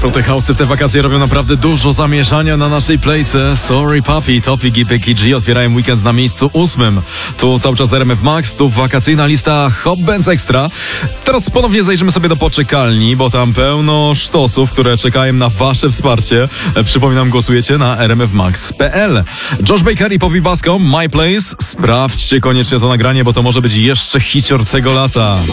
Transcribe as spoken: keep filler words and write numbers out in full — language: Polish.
To te house'y w te wakacje robią naprawdę dużo zamieszania na naszej playce. Sorry Papi, Topic i Becky G otwierają weekend na miejscu ósmym. Tu cały czas R M F Max, tu wakacyjna lista Hot Bands Extra. Teraz ponownie zajrzymy sobie do poczekalni, bo tam pełno sztosów, które czekają na wasze wsparcie. Przypominam, głosujecie na r m f max kropka p l. Josh Baker i Poppy Basco, My Place. Sprawdźcie koniecznie to nagranie, bo to może być jeszcze hicior tego lata.